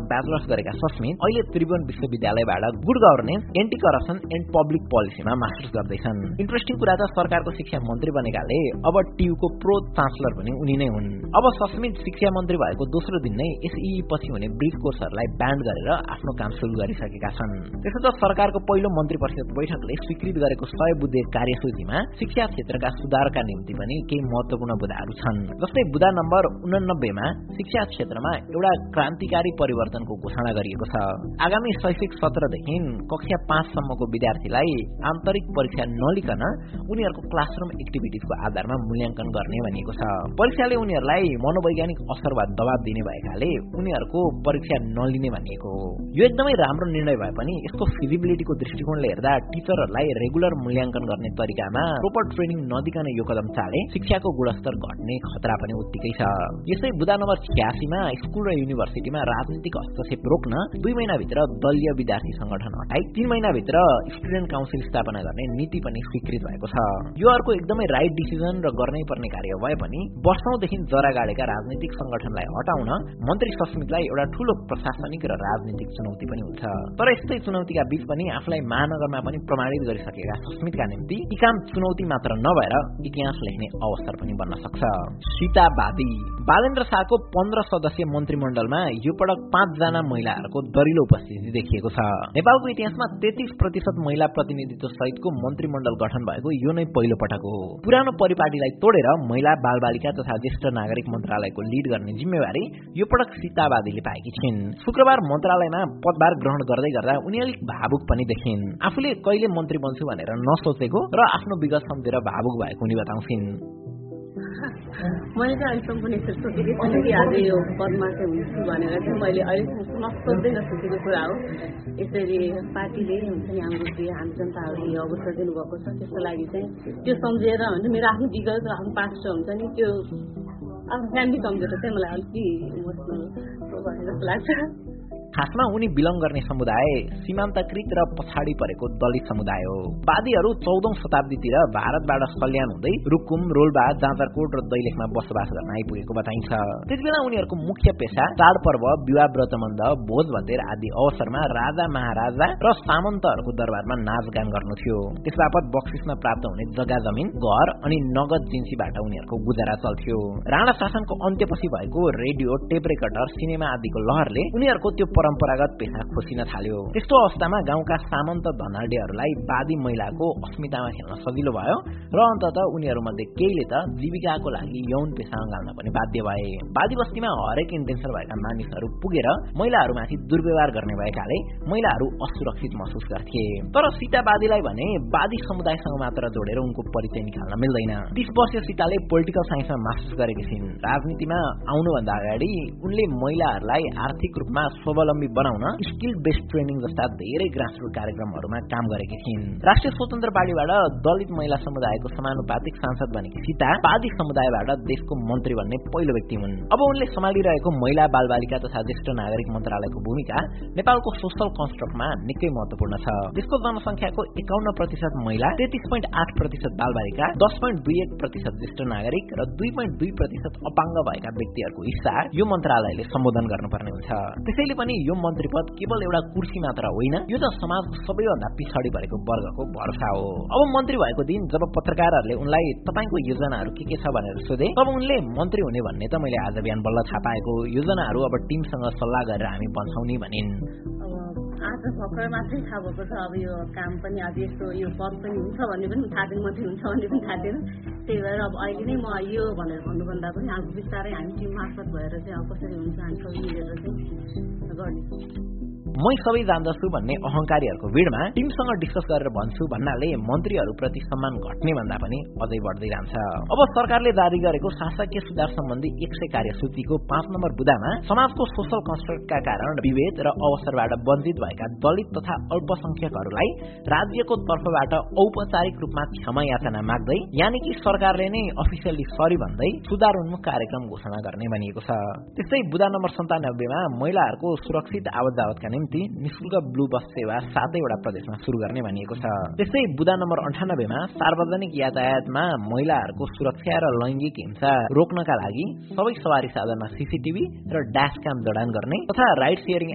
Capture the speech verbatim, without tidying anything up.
Bachelors गरेका सस्मित अहिले त्रिभुवन विश्वविद्यालयबाट good governance, anti corruption and public पोलिसीमा masters गर्दैछन्। इन्ट्रेस्टिङ कुरा त सरकारको शिक्षा मन्त्री बनेकाले अब टियुको प्रो चान्सलर पनि उनी नै हुन्। अब सस्मित शिक्षा मन्त्री भएको दोस्रो दिन नै एसई पछि हुने ब्रिज कोर्सहरूलाई ब्यान्ड गरेर आफ्नो काम सुरु गरिसकेका छन्। त्यसो त सरकारको पहिलो मन्त्री परिषद बैठकले स्वीकृत गरेको सय बुँदे कार्यसूचीमा शिक्षा क्षेत्रका सुधारका निम्ति पनि केही महत्त्वपूर्ण बुँदाहरू छन्। जस्तै बुँदा नम्बर उनानब्बे मा शिक्षा क्षेत्रमा एउटा क्रान्तिकारी परिवर्तनको घोषणा गरिएको छ। आगामी शैक्षिक सत्रदेखि कक्षा पाँच सम्मको विद्यार्थीलाई आन्तरिक परीक्षा नलिकन उनीहरूको क्लासरुम एक्टिभिटिजको आधारमा मूल्याङ्कन गर्ने भनिएको छ। परीक्षाले उनीहरूलाई मनोवैज्ञानिक असर वा दबाव दिने भएकाले उनीहरूको परीक्षा नलिने भनिएको हो। यो एकदमै राम्रो निर्णय भए पनि यसको फिजिबिलिटीको दृष्टिकोणले हेर्दा टिचरहरूलाई रेगुलर मूल्याङ्कन गर्ने तरिकामा प्रोपर ट्रेनिङ नदिकन यो कदम चाले शिक्षाको गुणस्तर घट्ने खतरा पनि उत्तिकै छ। यसै बुँदा नम्बर छयासी मा स्कुल र युनिभर्सिटीमा राजनीतिक हस्तक्षेप रोक्न दुई महिनाभित्र दलीय विद्यार्थी संगठन हटाई तीन महिनाभित्र स्टुडेन्ट काउन्सिल स्थापना गर्ने नीति पनि स्वीकृत भएको छ। यो अर्को एकदमै राइट डिसिजन र गर्नै पर्ने कार्य भए पनि वर्षौंदेखि जरा गाडेका राजनीतिक संगठनलाई हटाउन मन्त्री सस्मितलाई एउटा ठूलो प्रशासनिक र राजनीतिक चुनौती पनि हुन्छ। तर यस्तै चुनौतीका बीच पनि आफूलाई महानगरमा पनि प्रमाणित गरिसकेका सस्मितका निम्ति यी काम चुनौती मात्र नभएर इतिहास लेख्ने अवसर पनि बन्न सक्छ। सीतावादी बालेन्द्र शाहको पन्ध्र सदस्यीय मन्त्रीमण्डलमा यो पटक पाँच जना महिलाहरूको दरिलो उपस्थिति देखिएको छ। नेपालको इतिहासमा तेत्तीस प्रतिशत महिला प्रतिनिधित्व सहितको मन्त्रीमण्डल गठन भएको यो नै पहिलो पटक हो। पुरानो परिपाटीलाई तोडेर महिला बालबालिका तथा ज्येष्ठ नागरिक मन्त्रालयको लिड गर्ने जिम्मेवारी यो पटक सीतावादीले पाएकी छिन्। शुक्रबार मन्त्रालयमा पदभार ग्रहण गर्दै गर्दा उनी अलिक भावुक पनि देखिन्। आफूले कहिले मन्त्री बन्छु भनेर नसोचेको र आफ्नो विगत सम्झेर भावुक भएको उनी बताउँछिन्। मैले चाहिँ अहिलेसम्म पनि यसरी सोचेकै छैन कि आज यो पदमा चाहिँ हुन्छु भनेर चाहिँ मैले अहिलेसम्म नसोच्दै नसोचेको कुरा हो। यसरी पार्टीले हुन्छ नि हाम्रो हामी जनताहरूले यो अवसर दिनुभएको छ, त्यसको लागि चाहिँ त्यो सम्झेर हुन्छ मेरो आफ्नो विगत र आफ्नो पास्ट हुन्छ नि त्यो आफ्नो फ्यामिली सम्झेर चाहिँ मलाई अलिकति इमोसनल भयो जस्तो लाग्छ। खासमा उनी बिलङ गर्ने समुदाय सीमान्तकृत र पछाडि परेको दलित समुदाय हो। वादीहरू चौधौं शताब्दीतिर भारतबाट सल्यान हुँदै रुकुम, रोल्पा, जाजरकोट र दैलेखमा बसोबास गर्न आइपुगेको बताइन्छ। त्यतिबेला उनीहरूको मुख्य पेशा चाडपर्व, विवाह व्रतबन्ध, भोज भतेर आदि अवसरमा राजा महाराजा र सामन्तहरूको दरबारमा नाचगान गर्नु थियो। त्यसबापत बक्सिसमा प्राप्त हुने जग्गा जमिन, घर अनि नगद जिन्सीबाट उनीहरूको गुजारा चल्थ्यो। राणा शासनको अन्त्यपछि भएको रेडियो, टेप रेकर्डर, सिनेमा आदिको लहरले उनीहरूको त्यो परम्परागत पेशा खोसिन थाल्यो। त्यस्तो अवस्थामा गाउँका सामन्त धनाढ्यहरूलाई वादी महिलाको अस्मितामा खेल्न सजिलो भयो र अन्ततः उनीहरूमध्ये केहीले त जीविकाको लागि यौन पेशा अँगाल्न पनि बाध्य भए। वादी बस्तीमा हरेक इन्टेन्सन भएका मानिसहरू पुगेर महिलाहरूमाथि दुर्व्यवहार गर्ने भएकाले महिलाहरू असुरक्षित महसुस गर्थे। तर सीतावादीलाई भने वादी समुदायसँग मात्र जोडेर उनको परिचय निकाल्न मिल्दैन। तीस वर्षीय सीताले पोलिटिकल साइन्समा मास्टर्स गरेकी छिन्। राजनीतिमा आउनुभन्दा अगाडि उनले महिलाहरूलाई आर्थिक रूपमा स्वावलम्बी बनाउन स्किल बेस्ड ट्रेनिङ जस्ता धेरै ग्रासरुट कार्यक्रमहरूमा काम गरेकी थिइन्। राष्ट्रिय स्वतन्त्र पार्टीबाट दलित महिला समुदायको समानुपातिक सांसद बनेकी सीता वादी समुदायबाट देशको मन्त्री बन्ने पहिलो व्यक्ति हुन्। अब उनले सम्हालिरहेको महिला, बालबालिका तथा ज्येष्ठ नागरिक मन्त्रालयको भूमिका नेपालको सोशल कन्स्ट्रक्टमा निकै महत्वपूर्ण छ। देशको जनसङ्ख्याको एकाउन्न प्रतिशत महिला, तेत्तीस पोइन्ट आठ प्रतिशत बालबालिका, दस पोइन्ट दुई एक प्रतिशत ज्येष्ठ नागरिक र दुई पोइन्ट दुई प्रतिशत अपाङ्ग भएका व्यक्तिहरूको हिस्सा यो मन्त्रालयले सम्बोधन गर्नुपर्ने हुन्छ। त्यसैले पनि यो मन्त्री पद केवल एउटा कुर्सी मात्र होइन, यो त समाजको सबैभन्दा पिछाडी परेको वर्गको भरोसा हो। अब मन्त्री भएको दिन जब पत्रकारहरूले उनलाई तपाईको योजनाहरू के के छ भनेर सोधे, तब उनले मन्त्री हुने भन्ने त मैले आज बिहान बल्ल थाहा पाएको, योजनाहरू अब टिमसँग सल्लाह गरेर हामी बन्छौँ नि भनिन्। आज भर्खर मात्रै थाहा भएको छ। अब यो काम पनि अब यस्तो यो पद पनि हुन्छ भन्ने पनि थाहा थिएन, मन्त्री हुन्छ भन्ने पनि थाहा थिएन। त्यही भएर अब अहिले नै म यो भनेर भन्नुभन्दा पनि अब बिस्तारै हामी टिम मार्फत भएर चाहिँ अब कसरी हुन्छ हामी सबै मिलेर चाहिँ गर्ने। मै सबै जान्दछु भन्ने अहंकारीहरूको भिडमा टिमसँग डिस्कस गरेर भन्छु भन्नाले मन्त्रीहरूप्रति सम्मान घट्ने भन्दा पनि अझै बढ्दै जान्छ। अब सरकारले जारी गरेको शासकीय सुधार सम्बन्धी एक सय कार्यसूचीको पाँच नम्बर बुँदामा समाजको सोशल कन्स्ट्रक्टका कारण विभेद र अवसरबाट वञ्चित भएका दलित तथा अल्पसंख्यकहरूलाई राज्यको तर्फबाट औपचारिक रूपमा क्षमा याचना माग्दै, यानि कि सरकारले नै अफिसियली सरी भन्दै सुधारोन्मुख कार्यक्रम घोषणा गर्ने भनिएको छ। त्यस्तै बुँदा नम्बर सन्तानब्बेमा महिलाहरूको सुरक्षित आवत जावतका निम्ति निशुल्क ब्लू बस सेवा सातैवटा प्रदेशमा सुरु गर्ने भनिएको छ। त्यस्तै बुँदा नम्बर अन्ठानब्बेमा सार्वजनिक यातायातमा महिलाहरूको सुरक्षा र लैंगिक हिंसा रोक्नका लागि सबै सवारी साधनमा सीसीटीभी र ड्यास क्याम जडान गर्ने तथा राइड सेयरिङ